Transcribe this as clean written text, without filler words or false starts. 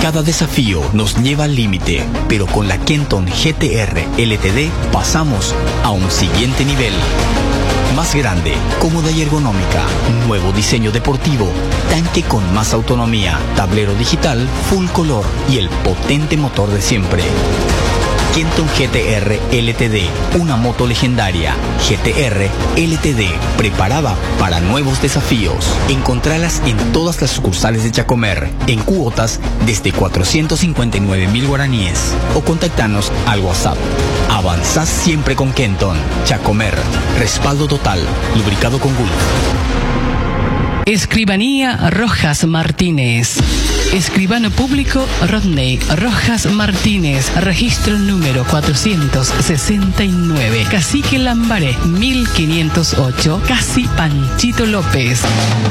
Cada desafío nos lleva al límite, pero con la Kenton GTR LTD pasamos a un siguiente nivel. Más grande, cómoda y ergonómica, nuevo diseño deportivo, tanque con más autonomía, tablero digital full color y el potente motor de siempre. Kenton GTR LTD, una moto legendaria. GTR LTD, preparada para nuevos desafíos. Encontralas en todas las sucursales de Chacomer, en cuotas desde 459.000 guaraníes. O contactanos al WhatsApp. Avanzás siempre con Kenton. Chacomer, respaldo total, lubricado con Gulf. Escribanía Rojas Martínez. Escribano público Rodney Rojas Martínez. Registro número 469. Cacique Lambaré 1508. Casi Panchito López.